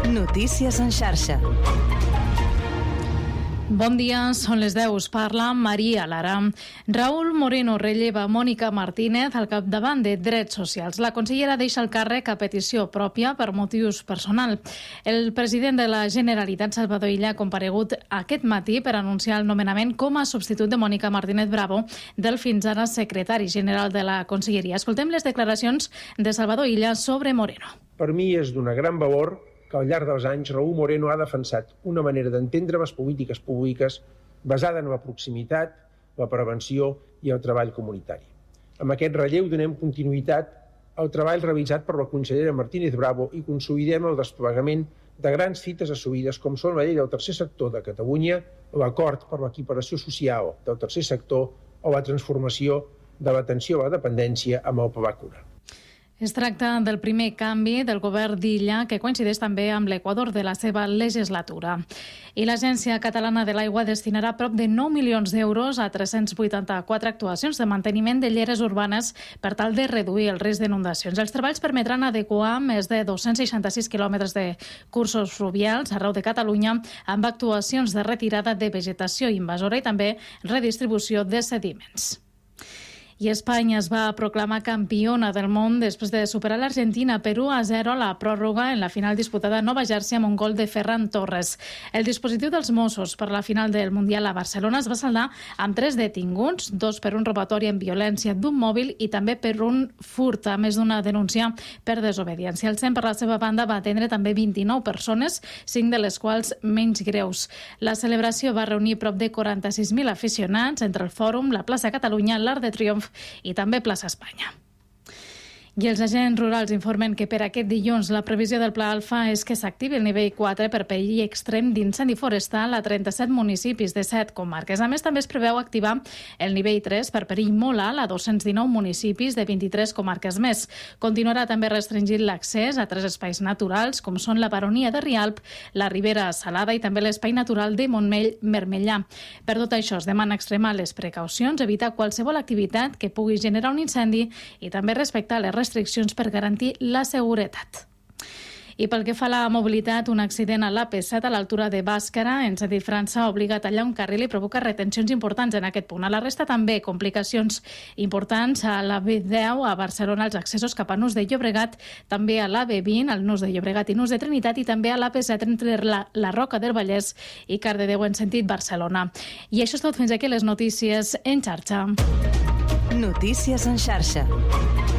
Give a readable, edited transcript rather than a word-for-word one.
Notícies en xarxa. Bon dia, són les 10. Us parla Maria Lara. Raúl Moreno relleva Mònica Martínez al capdavant de Drets Socials. La consellera deixa el càrrec a petició pròpia per motius personal. El president de la Generalitat, Salvador Illa, ha comparegut aquest matí per anunciar el nomenament com a substitut de Mònica Martínez Bravo, del fins ara secretari general de la Conselleria. Escoltem les declaracions de Salvador Illa sobre Moreno. Per mi és d'una gran valor que al llarg dels anys Raúl Moreno ha defensat una manera d'entendre les polítiques públiques basada en la proximitat, la prevenció i el treball comunitari. Amb aquest relleu donem continuïtat al treball realitzat per la consellera Martínez Bravo i consolidem el desplegament de grans fites assolides com són la llei del tercer sector de Catalunya, l'acord per l'equiparació social del tercer sector o la transformació de l'atenció a la dependència amb el Pla Cura. Es tracta del primer canvi del govern d'Illa, que coincideix també amb l'Equador de la seva legislatura. I l'Agència Catalana de l'Aigua destinarà prop de 9 milions d'euros a 384 actuacions de manteniment de lleres urbanes per tal de reduir el risc d'inundacions. Els treballs permetran adequar més de 266 quilòmetres de cursos fluvials arreu de Catalunya amb actuacions de retirada de vegetació invasora i també redistribució de sediments. I Espanya es va proclamar campiona del món després de superar l'Argentina per 1-0 a la pròrroga en la final disputada a Nova Jersey amb un gol de Ferran Torres. El dispositiu dels Mossos per la final del Mundial a Barcelona es va saldar amb 3 detinguts, 2 per un robatori amb violència d'un mòbil i també per un furt, a més d'una denúncia per desobediència. El CEM, per la seva banda, va atendre també 29 persones, 5 de les quals menys greus. La celebració va reunir prop de 46.000 aficionats entre el Fòrum, la plaça Catalunya, l'Arc de Triomf i també plaça Espanya. I els agents rurals informen que per aquest dilluns la previsió del Pla Alfa és que s'activi el nivell 4 per perill extrem d'incendi forestal a 37 municipis de 7 comarques. A més, també es preveu activar el nivell 3 per perill molt alt a 219 municipis de 23 comarques més. Continuarà també restringint l'accés a 3 espais naturals, com són la Baronia de Rialp, la Ribera Salada i també l'espai natural de Montmell-Mermellà. Per tot això, es demana extremar les precaucions, evitar qualsevol activitat que pugui generar un incendi i també respectar les restriccions per garantir la seguretat. I pel que fa a la mobilitat, un accident a l'AP7 a l'altura de Bàscara, en sentit França, obliga a tallar un carril i provoca retencions importants en aquest punt. A la resta també complicacions importants a la B10 a Barcelona, als accessos cap a Nus de Llobregat, també a la B20, al Nus de Llobregat i Nus de Trinitat, i també a l'AP7 entre la Roca del Vallès i Cardedeu en sentit Barcelona. I això és tot, fins aquí les notícies en xarxa. Notícies en xarxa.